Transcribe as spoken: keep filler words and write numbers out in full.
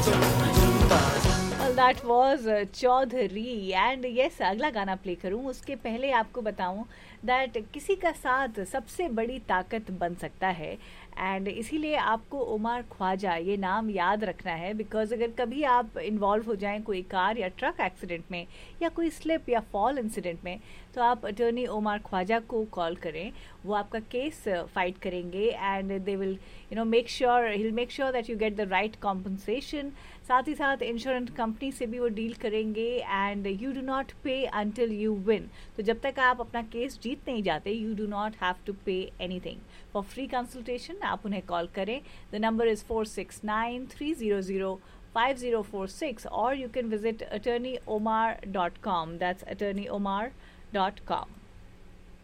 That was Chaudhary and yes, अगला गाना play करूं उसके पहले आपको बताऊं दैट किसी का साथ सबसे बड़ी ताकत बन सकता है एंड इसीलिए आपको उमर ख्वाजा ये नाम याद रखना है बिकॉज अगर कभी आप इन्वॉल्व हो जाएं कोई कार या ट्रक एक्सीडेंट में या कोई स्लिप या फॉल इंसिडेंट में तो आप अटर्नी उमर ख्वाजा को कॉल करें. वो आपका केस फाइट करेंगे and they will you know make sure he will make sure that you get the right compensation. साथ ही साथ इंश्योरेंस कंपनी से भी वो डील करेंगे एंड यू डू नॉट पे अंटिल यू विन. तो जब तक आप अपना केस जीत नहीं जाते you do not have to pay anything. For free consultation आप उन्हें कॉल करें. The number is four six nine three zero zero five zero four six और you can visit attorney omar dot com. That's attorney omar dot com.